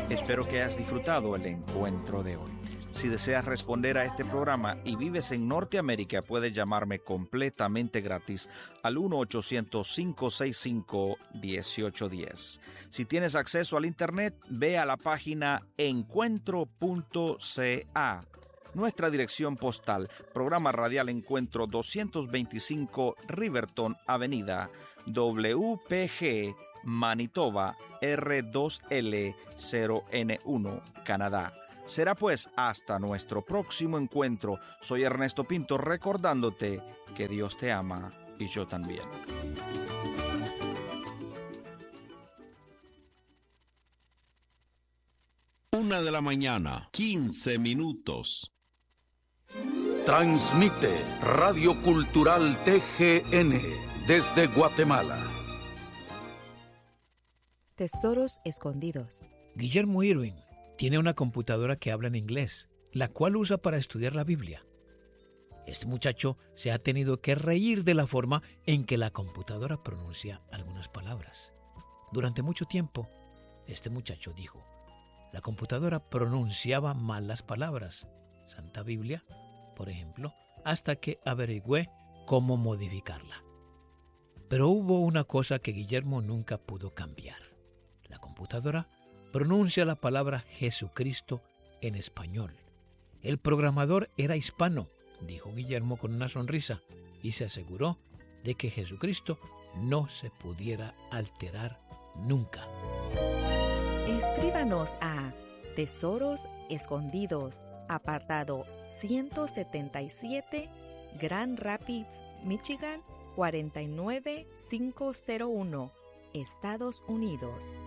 Espero que hayas disfrutado el encuentro de hoy. Si deseas responder a este programa y vives en Norteamérica, puedes llamarme completamente gratis al 1-800-565-1810. Si tienes acceso al Internet, ve a la página encuentro.ca. Nuestra dirección postal, programa radial Encuentro 225 Riverton Avenida, WPG, Manitoba, R2L0N1, Canadá. Será pues hasta nuestro próximo encuentro. Soy Ernesto Pinto recordándote que Dios te ama y yo también. 1:15 a.m. Transmite Radio Cultural TGN desde Guatemala. Tesoros escondidos. Guillermo Irving tiene una computadora que habla en inglés, la cual usa para estudiar la Biblia. Este muchacho se ha tenido que reír de la forma en que la computadora pronuncia algunas palabras. Durante mucho tiempo, este muchacho dijo, la computadora pronunciaba mal las palabras, Santa Biblia, por ejemplo, hasta que averigüé cómo modificarla. Pero hubo una cosa que Guillermo nunca pudo cambiar. La computadora pronuncia la palabra Jesucristo en español. El programador era hispano, dijo Guillermo con una sonrisa, y se aseguró de que Jesucristo no se pudiera alterar nunca. Escríbanos a Tesoros Escondidos, apartado 177, Grand Rapids, Michigan, 49501, Estados Unidos.